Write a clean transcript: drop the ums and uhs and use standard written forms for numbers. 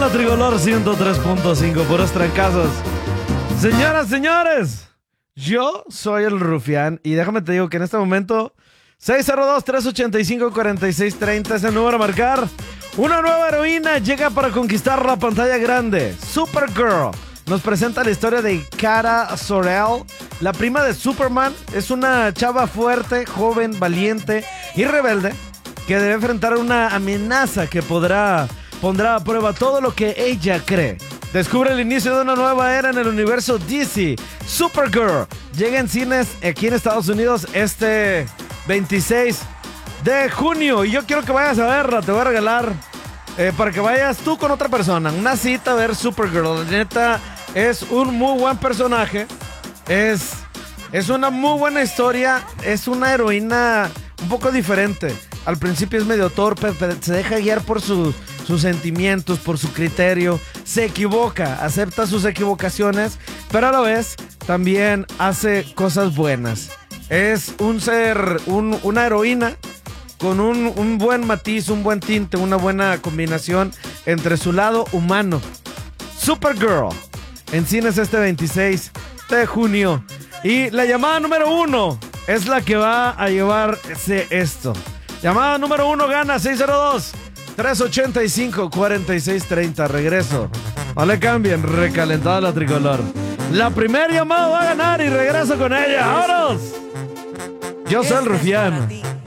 la Tricolor 103.5, puros trancazos. Señoras, señores, yo soy el Rufián y déjame te digo que en este momento 602-385-4630 es el número a marcar. Una nueva heroína llega para conquistar la pantalla grande. Supergirl nos presenta la historia de Kara Zor-El, la prima de Superman. Es una chava fuerte, joven, valiente y rebelde que debe enfrentar una amenaza que pondrá a prueba todo lo que ella cree. Descubre el inicio de una nueva era en el universo DC. Supergirl llega en cines aquí en Estados Unidos este 26 de junio. Y yo quiero que vayas a verla. Te voy a regalar para que vayas tú con otra persona. Una cita a ver Supergirl. La neta, es un muy buen personaje. Es una muy buena historia. Es una heroína un poco diferente. Al principio es medio torpe, pero se deja guiar por sus sentimientos, por su criterio. Se equivoca, acepta sus equivocaciones, pero a la vez también hace cosas buenas. Es una heroína con un buen matiz, un buen tinte, una buena combinación entre su lado humano. Supergirl, en cines este 26 de junio. Y la llamada número 1 es la que va a llevarse esto. Llamada número 1 gana 602-385-4630. Regreso. No le cambien, recalentada la Tricolor. La primera llamada va a ganar y regreso con ella. ¡Vámonos! Yo soy el Rufián.